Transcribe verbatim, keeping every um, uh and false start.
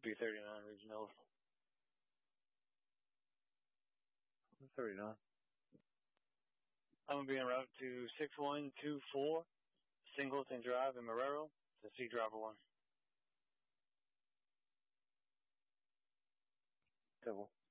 B thirty-nine regional. thirty-nine. I'm going to be en route to six one two four Singleton Drive in Marrero to see driver one. Double.